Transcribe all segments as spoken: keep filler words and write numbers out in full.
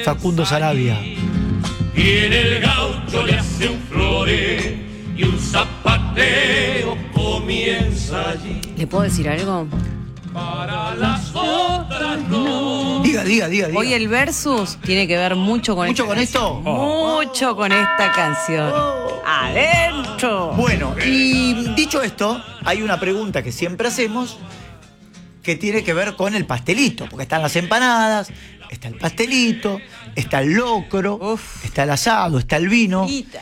Facundo Sarabia. Y en el gaucho le hace un flore y un zapateo comienza allí. ¿Le puedo decir algo? Para las otras no. Diga, diga, diga, diga. Hoy el versus tiene que ver mucho con ¿Mucho esta con esto? Mucho con esta canción. Oh. ¡Adentro! Bueno, y dicho esto, hay una pregunta que siempre hacemos que tiene que ver con el pastelito, porque están las empanadas, está el pastelito, está el locro, Uf. está el asado, está el vino. Ita.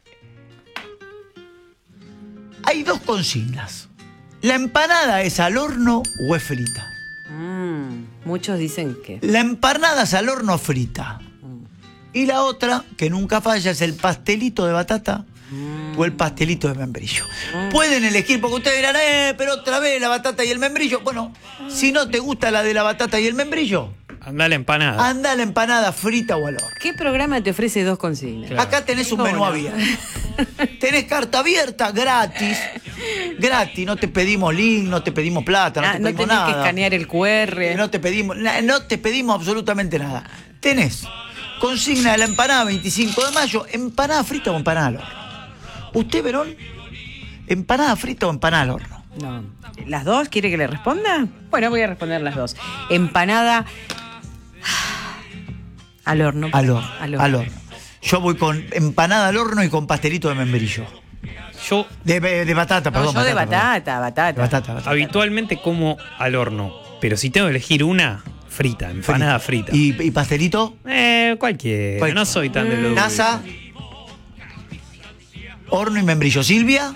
Hay dos consignas. ¿La empanada es al horno o es frita? Mm, muchos dicen que... La empanada es al horno o frita. Y la otra, que nunca falla, es el pastelito de batata o el pastelito de membrillo. Pueden elegir, porque ustedes dirán, eh, pero otra vez la batata y el membrillo. Bueno, si no te gusta la de la batata y el membrillo, Anda la empanada. anda la empanada frita o al horno. ¿Qué programa te ofrece dos consignas? Claro. Acá tenés un Tengo menú una. abierto. Tenés carta abierta, gratis. Gratis, no te pedimos link, no te pedimos plata, no Ah, te no pedimos tenés nada. que escanear el cu erre. No te pedimos, na- no te pedimos absolutamente nada. Tenés consigna de la empanada veinticinco de mayo, empanada frita o empanada al horno. ¿Usted, Verón? ¿Empanada frita o empanada al horno? No. ¿Las dos? ¿Quiere que le responda? Bueno, voy a responder las dos. Empanada al horno. Al horno. Al horno. Al horno. Yo voy con empanada al horno y con pastelito de membrillo. Yo De, de batata, No, perdón. yo de perdón. batata, batata. De batata, batata. habitualmente como al horno, pero si tengo que elegir una, frita, empanada frita. ¿Y, y pastelito? Eh, cualquiera, Cualquiera. no soy tan de lo NASA, horno y membrillo. Silvia,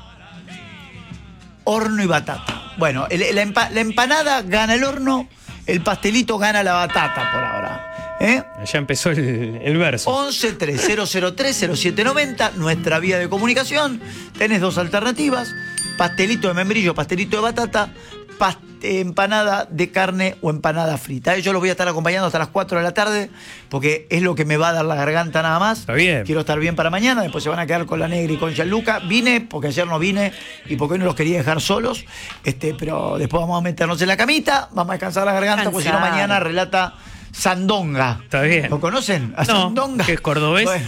horno y batata. Bueno, el- la, empa- la empanada gana el horno, el pastelito gana la batata por ahora. ¿Eh? Ya empezó el, el verso. once tres cero cero tres cero siete noventa, nuestra vía de comunicación. Tenés dos alternativas: pastelito de membrillo, pastelito de batata, past- empanada de carne o empanada frita. Yo los voy a estar acompañando hasta las cuatro de la tarde porque es lo que me va a dar la garganta nada más. Está bien. Quiero estar bien para mañana, después se van a quedar con la negra y con Gianluca. Vine porque ayer no vine y porque hoy no los quería dejar solos, este, pero después vamos a meternos en la camita, vamos a descansar la garganta, porque si no Cansado. mañana relata Sandonga. Está bien. ¿Lo conocen? ¿A No, Sandonga? ¿que es cordobés? Bueno,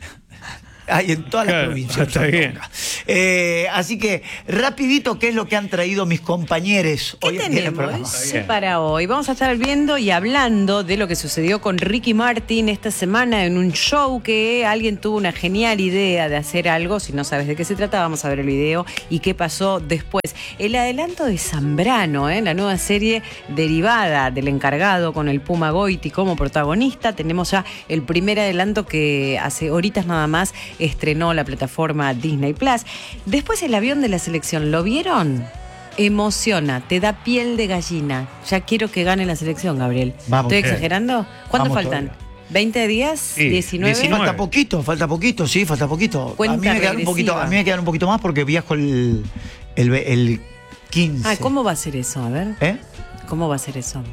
hay en todas las Claro, provincias. está bien. Sandonga. Eh, así que, rapidito, ¿qué es lo que han traído mis compañeros ¿Qué hoy en el programa? tenemos bien. para hoy? Vamos a estar viendo y hablando de lo que sucedió con Ricky Martin esta semana en un show que alguien tuvo una genial idea de hacer algo. Si no sabes de qué se trata, vamos a ver el video y qué pasó después. El adelanto de Zambrano, ¿eh? La nueva serie derivada del Encargado con el Puma Goiti como protagonista. Tenemos ya el primer adelanto que hace horitas nada más estrenó la plataforma Disney Plus. Después el avión de la selección, ¿lo vieron? Emociona, te da piel de gallina. Ya quiero que gane la selección, Gabriel. Vamos. ¿Estoy exagerando? ¿Cuánto Vamos faltan? todavía. ¿veinte días? Sí, ¿diecinueve? diecinueve. Falta poquito, falta poquito, sí, falta poquito. Cuenta a mí me quedan un regresiva. poquito, a mí me quedan un poquito más porque viajo el, el, el quince. Ah, ¿cómo va a ser eso? A ver. ¿Eh? ¿Cómo va a ser eso?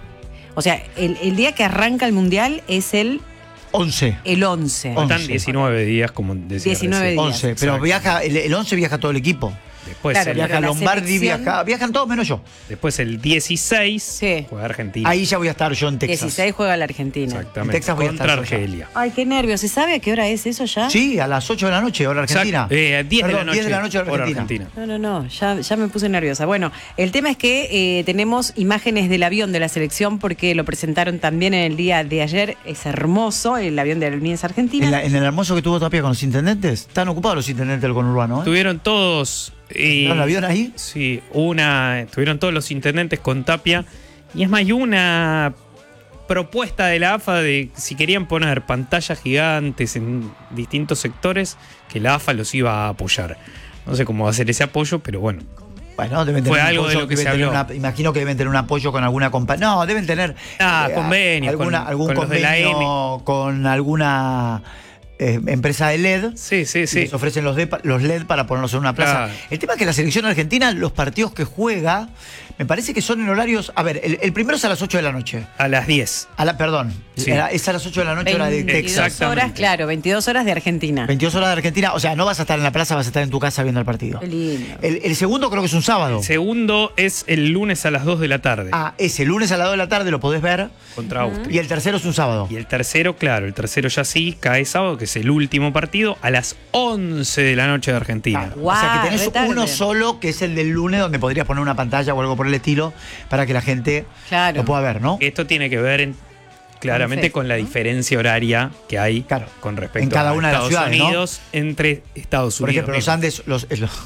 O sea, el, el día que arranca el Mundial es el, once. el once. once. Faltan diecinueve días, como decía diecinueve recién. días. once, pero Exacto. viaja, el, el once viaja todo el equipo. Después, Claro, el, pero Viaja la Lombardi, selección- viaja, viajan todos menos yo. después el dieciséis Sí. juega Argentina. Ahí ya voy a estar yo en Texas. dieciséis juega la Argentina. Exactamente. En Texas voy a Contra estar yo ya. Argelia. Ay, qué nervios. ¿Se sabe a qué hora es eso ya? Sí, a las ocho de la noche, hora Argentina. Exacto. Eh, diez de la Perdón, noche. diez de la noche, hora hora Argentina. Argentina. No, no, no, ya, ya me puse nerviosa. Bueno, el tema es que eh, tenemos imágenes del avión de la selección porque lo presentaron también en el día de ayer. Es hermoso, el avión de Aerolíneas Argentina. En, la- en el hermoso que tuvo Tapia con los intendentes, están ocupados los intendentes del conurbano, ¿eh? Tuvieron todos. eh, ¿Tuvieron el avión ahí? Sí, una. Tuvieron todos los intendentes con Tapia. Y es más, hay una propuesta de la A F A de si querían poner pantallas gigantes en distintos sectores, que la A F A los iba a apoyar. No sé cómo va a ser ese apoyo, pero bueno. Bueno, deben tener Fue un algo de apoyo, lo que deben se tener habló. una- imagino que deben tener un apoyo con alguna compañía. No, deben tener Ah, convenios alguna, con- algún con los de la convenio con alguna eh, empresa de L E D. Sí, sí, Y sí. les ofrecen los, de- los L E D para ponerlos en una plaza. Claro. El tema es que la selección argentina, los partidos que juega, Me parece que son en horarios. A ver, el, el primero es a las ocho de la noche. A las diez. A la, perdón, Sí. era- es a las ocho de la noche hora de Texas. veintidós horas, Exactamente. claro, veintidós horas de Argentina. veintidós horas de Argentina. O sea, no vas a estar en la plaza, vas a estar en tu casa viendo el partido. Qué lindo. El, el segundo creo que es un sábado. El segundo es el lunes a las dos de la tarde Ah, ese lunes a las dos de la tarde lo podés ver. contra Austria. Y el tercero es un sábado. Y el tercero, claro, el tercero ya sí cae sábado, que es el último partido, a las once de la noche de Argentina. Claro. O sea Guau, que tenés re tarde. uno solo, que es el del lunes, donde podrías poner una pantalla o algo por el estilo, para que la gente Claro. lo pueda ver, ¿no? Esto tiene que ver en- claramente Perfecto, con la diferencia horaria que hay Claro. con respecto En cada a una de las Estados ciudades, ¿no? Unidos entre Estados Por Unidos. ejemplo, los mismos. Andes, los, eh, los-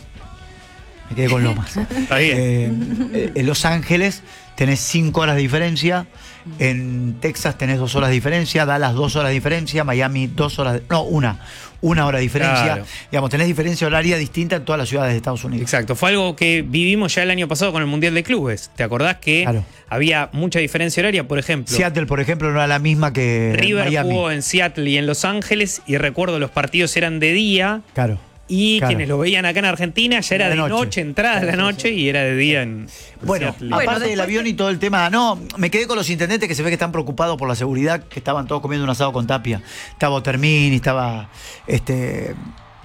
me quedé con Lomas. Está bien. Eh, eh, en Los Ángeles tenés cinco horas de diferencia, en Texas tenés dos horas de diferencia, Dallas dos horas de diferencia, Miami dos horas, de- no, una, una hora de diferencia. Claro. Digamos, tenés diferencia horaria distinta en todas las ciudades de Estados Unidos. Exacto, fue algo que vivimos ya el año pasado con el Mundial de Clubes. ¿Te acordás que Claro. había mucha diferencia horaria? Por ejemplo, Seattle, por ejemplo, no era la misma que River Miami. jugó en Seattle y en Los Ángeles y recuerdo los partidos eran de día Claro. y Claro. quienes lo veían acá en Argentina ya era De de noche, noche. entrada de la noche y era de día en Bueno, Seattle. Bueno, aparte del después- avión y todo el tema, no, me quedé con los intendentes que se ve que están preocupados por la seguridad, que estaban todos comiendo un asado con Tapia. Estaba Otermini, estaba este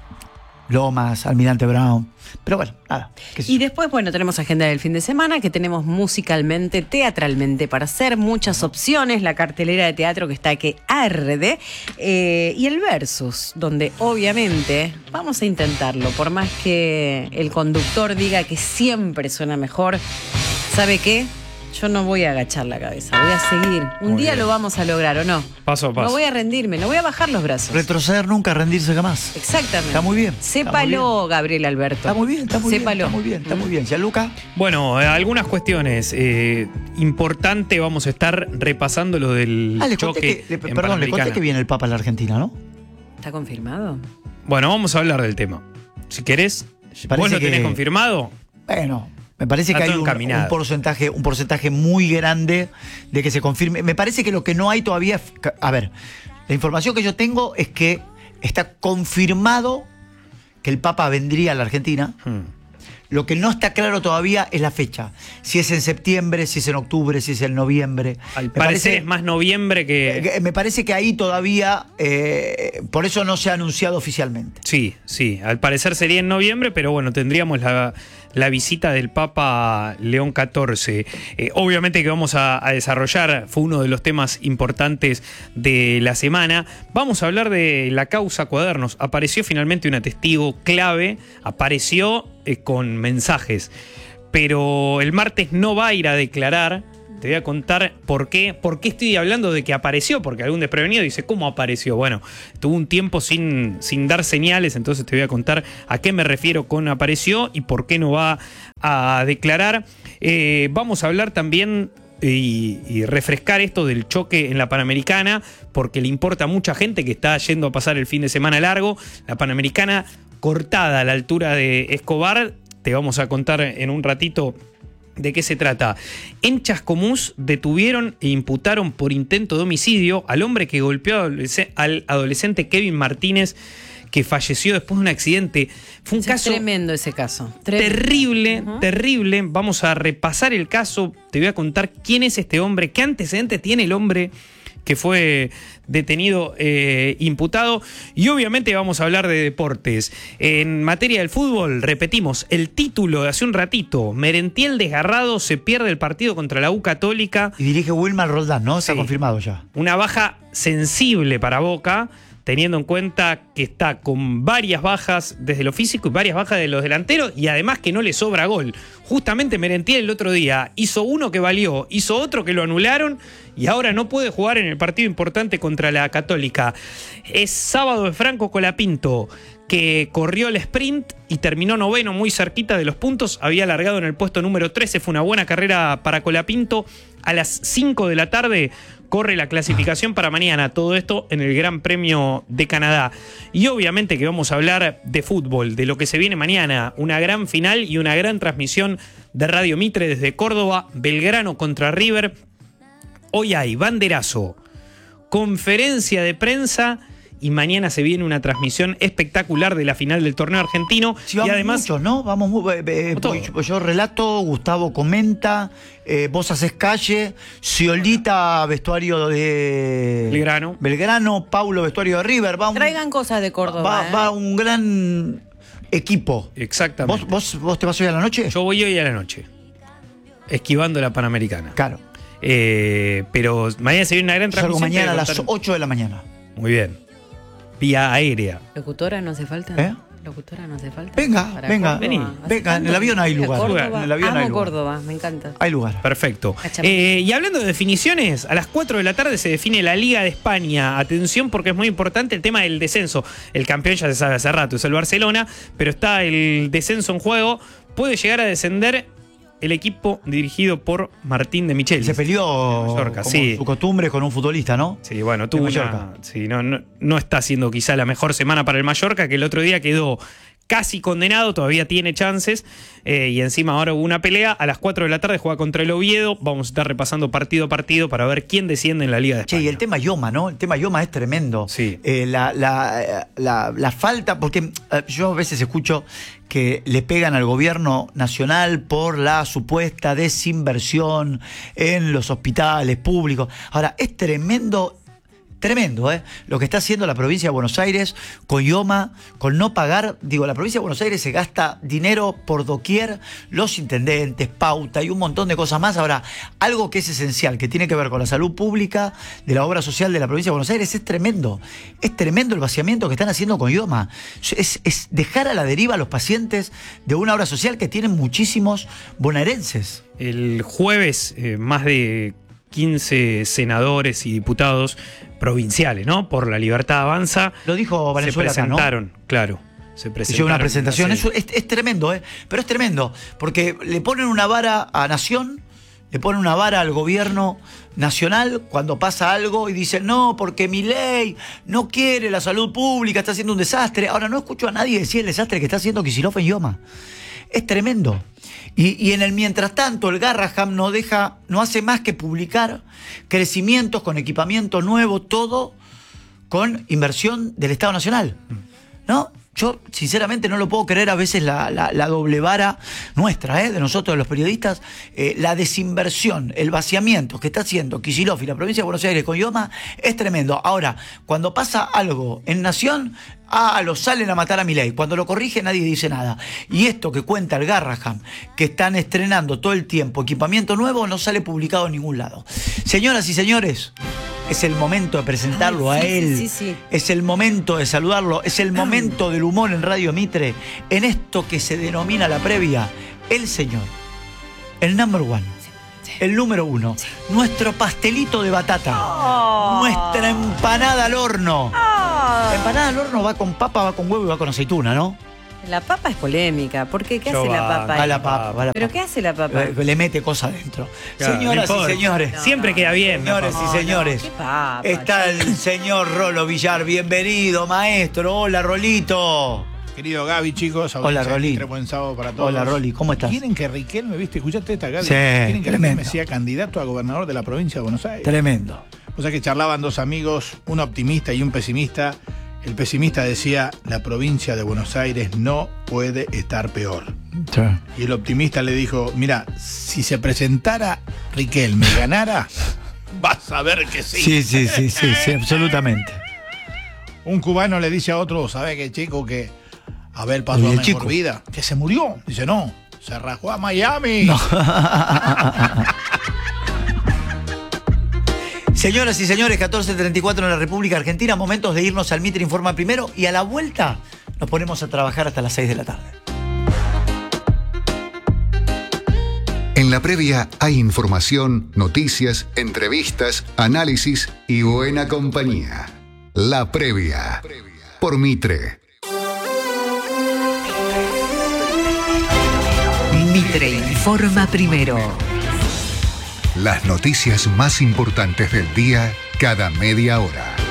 Lomas, Almirante Brown. Pero bueno, nada. qué sé Y yo. después, bueno, tenemos agenda del fin de semana, que tenemos musicalmente, teatralmente para hacer, muchas opciones, la cartelera de teatro que está que arde, eh, y el versus, donde obviamente vamos a intentarlo, por más que el conductor diga que siempre suena mejor, ¿sabe qué? Yo no voy a agachar la cabeza, voy a seguir. Un Muy día bien. lo vamos a lograr, ¿o no? Paso a paso. No voy a rendirme, no voy a bajar los brazos. Retroceder nunca, rendirse jamás. Exactamente. Está muy bien, está muy Sépalo, Gabriel Alberto. Está muy bien, está muy Sépalo. bien. Está muy bien, está muy bien. ¿Ya, Luca? Bueno, eh, algunas cuestiones. Eh, importante, vamos a estar repasando lo del Ah, les conté choque. que, le- en perdón, le conté Panamericana. que viene el Papa a la Argentina, ¿no? ¿Está confirmado? Bueno, vamos a hablar del tema. Si querés, Parece ¿vos lo tenés que- confirmado? Bueno, me parece Está que hay todo un, encaminado. un porcentaje, un porcentaje muy grande de que se confirme. Me parece que lo que no hay todavía, a ver, la información que yo tengo es que está confirmado que el Papa vendría a la Argentina. Hmm. Lo que no está claro todavía es la fecha. Si es en septiembre, si es en octubre, si es en noviembre. Al Me parecer parece- es más noviembre que... eh, Me parece que ahí todavía, eh, por eso no se ha anunciado oficialmente. Sí, sí, al parecer sería en noviembre, pero bueno, tendríamos la, la visita del Papa León catorce. Eh, obviamente que vamos a, a desarrollar, fue uno de los temas importantes de la semana. Vamos a hablar de la causa Cuadernos. Apareció finalmente una testigo clave, apareció eh, con mensajes, pero el martes no va a ir a declarar. Te voy a contar por qué, por qué estoy hablando de que apareció, porque algún desprevenido dice, ¿cómo apareció? Bueno, tuvo un tiempo sin, sin dar señales, entonces te voy a contar a qué me refiero con apareció y por qué no va a declarar. Eh, vamos a hablar también y, y refrescar esto del choque en la Panamericana, porque le importa a mucha gente que está yendo a pasar el fin de semana largo. La Panamericana cortada a la altura de Escobar, te vamos a contar en un ratito ¿de qué se trata? En Chascomús detuvieron e imputaron por intento de homicidio al hombre que golpeó al adolescente Kevin Martínez, que falleció después de un accidente. Fue un Es caso tremendo ese caso. Tremendo. terrible, Ujú. terrible. Vamos a repasar el caso. Te voy a contar quién es este hombre, qué antecedentes tiene el hombre que fue detenido, eh, imputado. Y obviamente vamos a hablar de deportes. En materia del fútbol, repetimos, el título de hace un ratito. Merentiel desgarrado, se pierde el partido contra la U Católica. Y dirige Wilmar Roldán, ¿no? Está Sí. confirmado ya. Una baja sensible para Boca, teniendo en cuenta que está con varias bajas desde lo físico y varias bajas de los delanteros, y además que no le sobra gol. Justamente Merentiel el otro día hizo uno que valió, hizo otro que lo anularon, y ahora no puede jugar en el partido importante contra la Católica. Es sábado de Franco Colapinto, que corrió el sprint y terminó noveno, muy cerquita de los puntos. Había largado en el puesto número trece. Fue una buena carrera para Colapinto. A las cinco de la tarde corre la clasificación para mañana. Todo esto en el Gran Premio de Canadá. Y obviamente que vamos a hablar de fútbol, de lo que se viene mañana. Una gran final y una gran transmisión de Radio Mitre desde Córdoba. Belgrano contra River. Hoy hay banderazo, conferencia de prensa y mañana se viene una transmisión espectacular de la final del torneo argentino. Sí, vamos y además, muchos, ¿no? Vamos, mu- eh, eh, Todo. yo, yo relato, Gustavo comenta, eh, vos haces calle, Ciolita, vestuario de Belgrano. Belgrano, Paulo, vestuario de River. Va un, Traigan cosas de Córdoba. va, ¿eh? va un gran equipo. exactamente. ¿Vos, vos, ¿Vos te vas hoy a la noche? Yo voy hoy a la noche, esquivando la Panamericana. Claro. Eh, pero mañana se viene una gran Yo salgo transmisión. mañana a te voy las contar- ocho de la mañana. Muy bien. Vía aérea. ¿Locutora no hace falta? ¿Eh? ¿Locutora no hace falta? Venga, Para venga. Córdoba. Vení. ¿Hace Venga, en tanto el avión hay que lugar. Córdoba? En el avión Amo hay lugar. Córdoba, me encanta. Hay lugar. Perfecto. Cachame. Eh, y hablando de definiciones, a las cuatro de la tarde se define la Liga de España. Atención porque es muy importante el tema del descenso. El campeón ya se sabe hace rato, es el Barcelona, pero está el descenso en juego. Puede llegar a descender el equipo dirigido por Martín de Michelis. Se peleó, Mallorca, como sí. su costumbre, con un futbolista, ¿no? Sí, bueno, tuvo De una- Mallorca. sí, no, no, no está siendo quizá la mejor semana para el Mallorca, que el otro día quedó casi condenado, todavía tiene chances, eh, y encima ahora hubo una pelea. A las cuatro de la tarde juega contra el Oviedo. Vamos a estar repasando partido a partido para ver quién desciende en la Liga de Che, España. y el tema Yoma, ¿no? El tema Yoma es tremendo. Sí. Eh, la, la, la, la falta, porque eh, yo a veces escucho que le pegan al gobierno nacional por la supuesta desinversión en los hospitales públicos. Ahora, es tremendo. Tremendo, ¿eh? Lo que está haciendo la provincia de Buenos Aires con Yoma, con no pagar. Digo, la provincia de Buenos Aires se gasta dinero por doquier, los intendentes, pauta y un montón de cosas más. Ahora, algo que es esencial, que tiene que ver con la salud pública de la obra social de la provincia de Buenos Aires, es tremendo. Es tremendo el vaciamiento que están haciendo con Yoma. Es, es dejar a la deriva a los pacientes de una obra social que tienen muchísimos bonaerenses. El jueves, eh, más de quince senadores y diputados provinciales, ¿no? Por la Libertad Avanza. Lo dijo Valenzuela se acá, ¿no? presentaron, claro. Se presentaron. Hicieron una presentación, en la eso es, es tremendo, ¿eh? Pero es tremendo, porque le ponen una vara a Nación, le ponen una vara al gobierno nacional cuando pasa algo y dicen, no, porque mi ley no quiere la salud pública, está haciendo un desastre. Ahora no escucho a nadie decir el desastre que está haciendo Kicillof en Yoma. Es tremendo. Y, y en el mientras tanto, el Garraham no deja, no hace más que publicar crecimientos con equipamiento nuevo, todo con inversión del Estado Nacional. ¿No? Yo, sinceramente, no lo puedo creer a veces la, la, la doble vara nuestra, ¿eh? De nosotros, de los periodistas, eh, la desinversión, el vaciamiento que está haciendo Kicillof y la provincia de Buenos Aires con Yoma es tremendo. Ahora, cuando pasa algo en Nación, ah, lo salen a matar a Milei. Cuando lo corrige nadie dice nada. Y esto que cuenta el Garraham, que están estrenando todo el tiempo equipamiento nuevo, no sale publicado en ningún lado. Señoras y señores, es el momento de presentarlo Ay, a sí, él. sí, sí, sí. Es el momento de saludarlo. Es el momento del humor en Radio Mitre. En esto que se denomina la previa. El señor. El number one. El número uno. Nuestro pastelito de batata. Oh. Nuestra empanada al horno. Oh. La empanada al horno va con papa, va con huevo y va con aceituna, ¿no? La papa es polémica. ¿Por qué? ¿Qué Yo hace la va- papa? Va ahí? la papa, va la ¿Pero papa. qué hace la papa? Eh, Le mete cosas adentro. Claro, Señoras no y importa. señores. No, Siempre queda bien. la Señores papa. y señores. ¿Qué papa? Está chico? el señor Rolo Villar. Bienvenido, maestro. Hola, Rolito. Querido Gaby, chicos, Hola, audiencia Rolly. Mitre, buen sábado para todos. Hola, Rolly. ¿Cómo estás? ¿Quieren que Riquelme, viste, escuchaste esta, Gaby? Sí, ¿Quieren que tremendo. Riquelme sea candidato a gobernador de la provincia de Buenos Aires? Tremendo. O sea que charlaban dos amigos, un optimista y un pesimista. El pesimista decía, la provincia de Buenos Aires no puede estar peor. Sí. Y el optimista le dijo, mira, si se presentara Riquelme y ganara, vas a ver que sí. Sí, sí, sí, sí, sí, absolutamente. Un cubano le dice a otro, ¿sabe qué chico? Que a ver, pasó ¿Y a el mejor chico? vida. Que se murió. Dice, no, se rajó a Miami. Señoras y señores, catorce treinta y cuatro en la República Argentina, momentos de irnos al Mitre Informa primero y a la vuelta nos ponemos a trabajar hasta las seis de la tarde. En la previa hay información, noticias, entrevistas, análisis y buena compañía. La previa. Por Mitre. Mitre informa primero. Las noticias más importantes del día cada media hora.